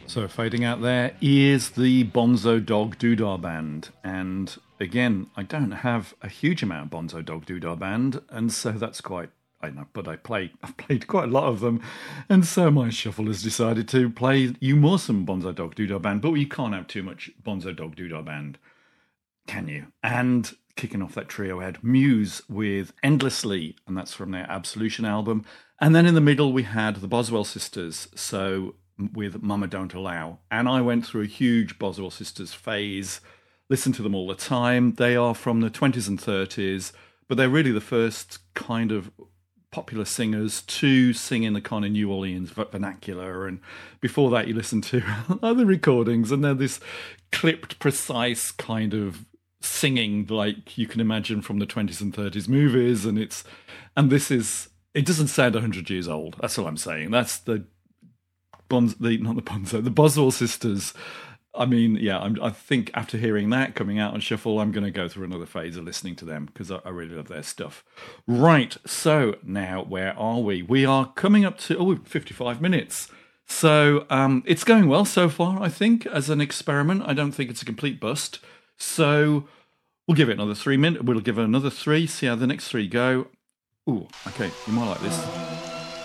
So fading out there is the Bonzo Dog Doodah Band, and again, I don't have a huge amount of Bonzo Dog Doodah Band, and so that's quite. I know, but I've played quite a lot of them, and so my shuffle has decided to play you more some Bonzo Dog Doodah Band, but you can't have too much Bonzo Dog Doodah Band, can you? And kicking off that trio had Muse with Endlessly, and that's from their Absolution album, and then in the middle we had the Boswell Sisters, so with Mama Don't Allow. And I went through a huge Boswell Sisters phase, listened to them all the time. They are from the 20s and 30s, but they're really the first kind of popular singers to sing in the kind of New Orleans vernacular. And before that, you listen to other recordings, and they're this clipped, precise kind of singing like you can imagine from the 20s and 30s movies. And it doesn't sound 100 years old. That's all I'm saying. That's the Boswell Sisters. I mean, yeah, I think after hearing that coming out on Shuffle, I'm going to go through another phase of listening to them because I really love their stuff. Right, so now where are we? We are coming up to 55 minutes. So it's going well so far, I think, as an experiment. I don't think it's a complete bust. So we'll give it another 3 minutes. We'll give it another 3, see how the next 3 go. Ooh, okay, you might like this.